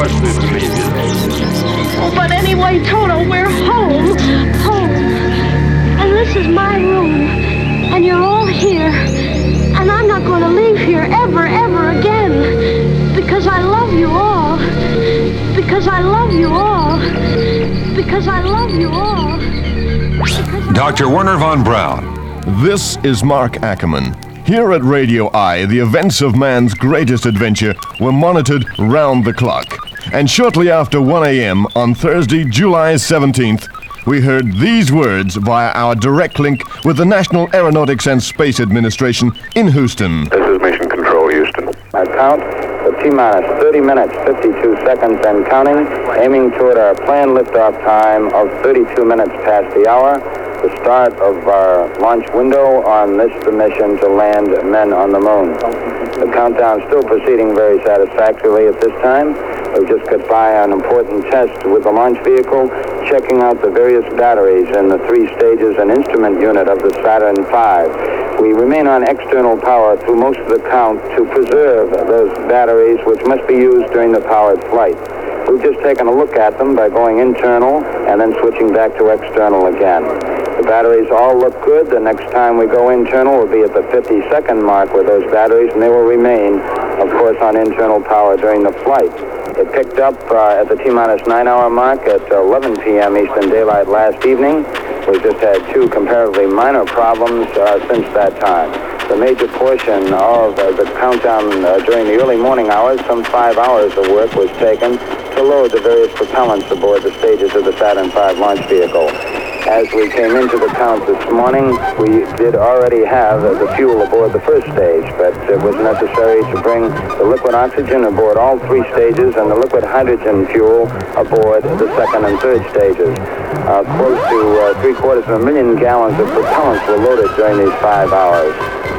this meeting. But anyway, Toto, we're home. Home. And this is my room. And you're all here. And I'm not going to leave here ever, ever again. Because I love you all. Because I love you all. Because I love you all. Dr. Werner von Braun. This is Mark Ackerman. Here at Radio I, the events of man's greatest adventure were monitored round the clock. And shortly after 1 a.m. on Thursday, July 17th, we heard these words via our direct link with the National Aeronautics and Space Administration in Houston. This is Mission Control, Houston. I count the T-minus 30 minutes, 52 seconds and counting, aiming toward our planned liftoff time of 32 minutes past the hour. The start of our launch window on this mission to land men on the moon. The countdown is still proceeding very satisfactorily at this time. We've just got by an important test with the launch vehicle, checking out the various batteries in the 3 stages and instrument unit of the Saturn V. We remain on external power through most of the count to preserve those batteries which must be used during the powered flight. We've just taken a look at them by going internal and then switching back to external again. The batteries all look good. The next time we go internal will be at the 50-second mark with those batteries, and they will remain, of course, on internal power during the flight. It picked up at the T-minus 9-hour mark at 11 p.m. Eastern Daylight last evening. We've just had 2 comparatively minor problems since that time. The major portion of the countdown during the early morning hours, some 5 hours of work was taken to load the various propellants aboard the stages of the Saturn V launch vehicle. As we came into the count this morning, we did already have the fuel aboard the first stage, but it was necessary to bring the liquid oxygen aboard all 3 stages and the liquid hydrogen fuel aboard the second and third stages. Close to 750,000 gallons of propellants were loaded during these 5 hours.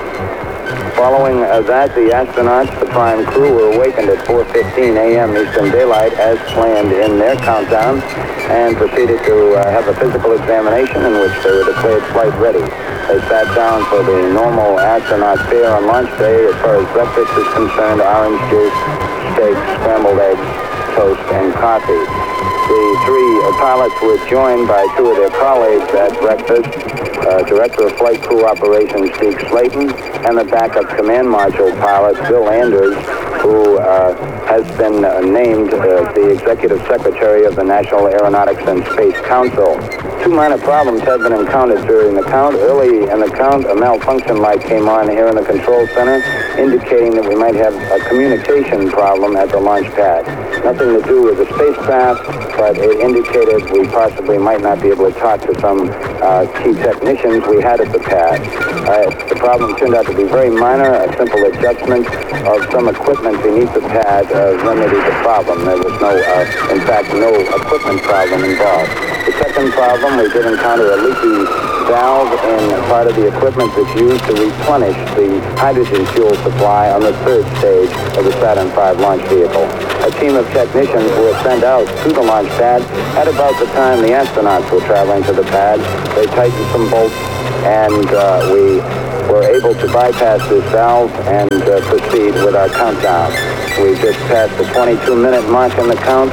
Following that, the astronauts, the prime crew, were awakened at 4:15 a.m. Eastern Daylight as planned in their countdown and proceeded to have a physical examination in which they were declared flight ready. They sat down for the normal astronaut fare on launch day. As far as breakfast is concerned, orange juice, steak, scrambled eggs, toast, and coffee. The 3 pilots were joined by 2 of their colleagues at breakfast, Director of Flight Crew Operations Deke Slayton, and the backup command module pilot Bill Anders, who has been named the Executive Secretary of the National Aeronautics and Space Council. 2 minor problems had been encountered during the count. Early in the count, a malfunction light came on here in the control center, indicating that we might have a communication problem at the launch pad. Nothing to do with the spacecraft, but it indicated we possibly might not be able to talk to some key technicians we had at the pad. The problem turned out to be very minor. A simple adjustment of some equipment beneath the pad remedied the problem. There was in fact, no equipment problem involved. The second problem, we did encounter a leaky valve in part of the equipment that's used to replenish the hydrogen fuel supply on the 3rd stage of the Saturn V launch vehicle. A team of technicians were sent out to the launch pad at about the time the astronauts were traveling to the pad. They tightened some bolts, and we were able to bypass this valve and proceed with our countdown. We just passed the 22-minute mark in the count,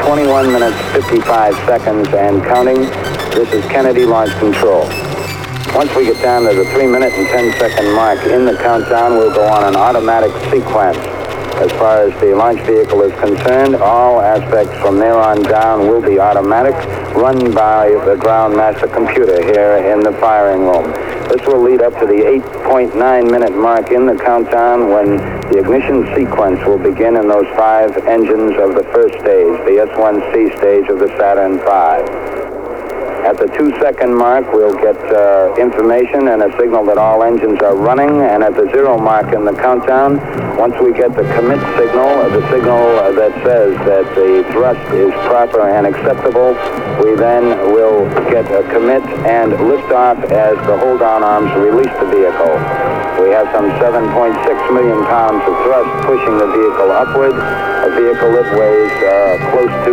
21 minutes, 55 seconds and counting. This is Kennedy Launch Control. Once we get down to the 3-minute and 10-second mark in the countdown, we'll go on an automatic sequence. As far as the launch vehicle is concerned, all aspects from there on down will be automatic, run by the ground master computer here in the firing room. This will lead up to the 8.9-minute mark in the countdown when the ignition sequence will begin in those 5 engines of the first stage, the S-1C stage of the Saturn V. At the 2-second mark, we'll get information and a signal that all engines are running, and at the 0 mark in the countdown, once we get the commit signal, the signal that says that the thrust is proper and acceptable, we then will get a commit and lift off as the hold-on arms release the vehicle. We have some 7.6 million pounds of thrust pushing the vehicle upward, a vehicle that weighs close to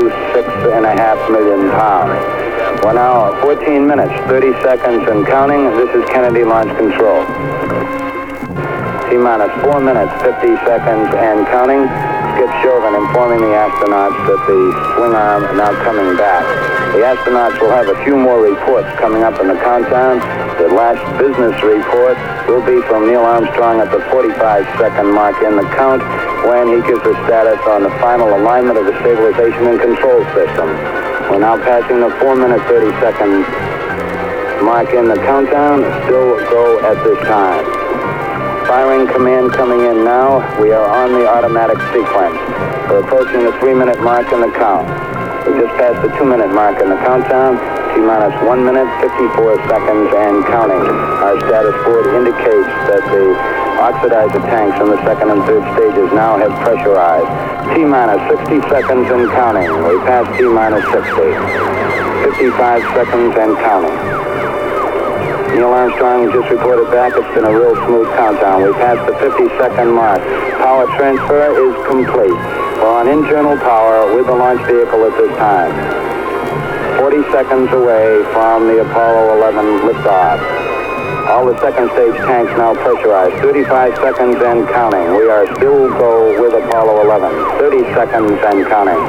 6.5 million pounds. We're now 14 minutes, 30 seconds and counting. This is Kennedy Launch Control. T-minus 4 minutes, 50 seconds and counting. Skip Chauvin informing the astronauts that the swing arm is now coming back. The astronauts will have a few more reports coming up in the countdown. The last business report will be from Neil Armstrong at the 45-second mark in the count when he gives a status on the final alignment of the stabilization and control system. We're now passing the 4-minute 30-second mark in the countdown. Still go at this time. Firing command coming in now. We are on the automatic sequence. We're approaching the 3-minute mark in the count. We just passed the 2-minute mark in the countdown. T-minus 1 minute, 54 seconds, and counting. Our status board indicates that the oxidizer tanks in the second and third stages now have pressurized. T-minus 60 seconds and counting. We passed T-minus 60. 55 seconds and counting. Neil Armstrong just reported back. It's been a real smooth countdown. We passed the 50-second mark. Power transfer is complete. We're on internal power with the launch vehicle at this time. 40 seconds away from the Apollo 11 liftoff. All the second stage tanks now pressurized. 35 seconds and counting. We are still go with Apollo 11. 30 seconds and counting.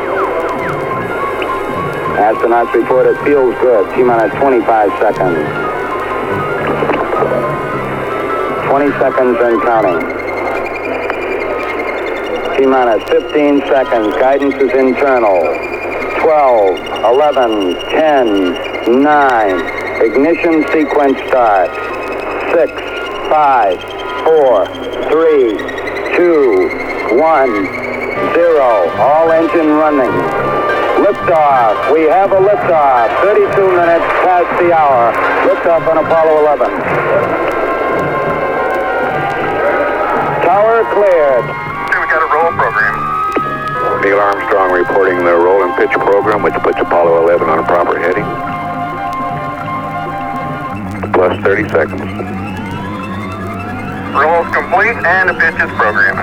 Astronauts report it feels good. T-minus 25 seconds. 20 seconds and counting. T-minus 15 seconds. Guidance is internal. 12, 11, 10, 9. Ignition sequence start. 6, 5, 4, 3, 2, 1, 0. All engine running. Liftoff. We have a liftoff. 32 minutes past the hour. Liftoff on Apollo 11. Tower cleared. We got a roll program. Neil Armstrong reporting the roll and pitch program, which puts Apollo 11 on a proper heading. Plus 30 seconds. Roll is complete and the pitch is programmed.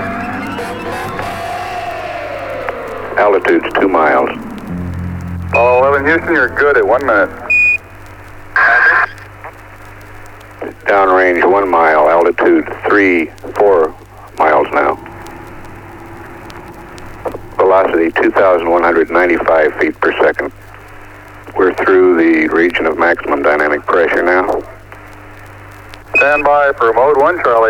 Altitude's 2 miles. Apollo 11 Houston, you're good at 1 minute. Downrange 1 mile, altitude 4 miles now. Velocity 2,195 feet per second. We're through the region of maximum dynamic pressure now. Stand by for mode 1 Charlie.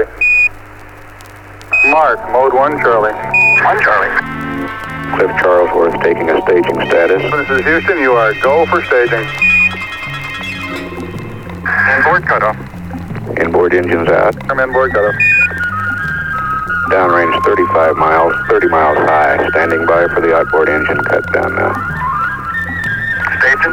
Mark, mode 1 Charlie. 1 Charlie. Cliff Charlesworth taking a staging status. This is Houston, you are go for staging. Inboard cutoff. Inboard engines out. Come inboard cutoff. Downrange 35 miles, 30 miles high. Standing by for the outboard engine cut down now. Staging.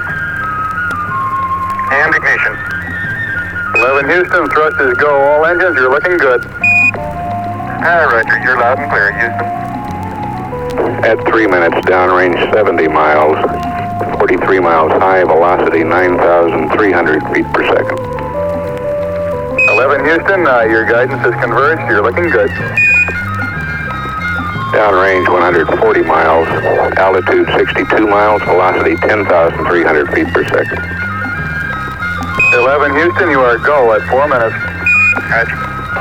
And ignition. 11 Houston, thrust is go. All engines, you're looking good. Roger, you're loud and clear, Houston. At 3 minutes, downrange 70 miles, 43 miles high, velocity 9,300 feet per second. 11 Houston, your guidance is converged, you're looking good. Downrange 140 miles, altitude 62 miles, velocity 10,300 feet per second. 11 Houston, you are go at 4 minutes. Roger.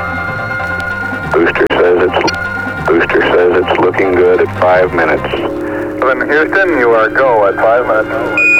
Booster says it's looking good at 5 minutes. 11 Houston, you are go at 5 minutes.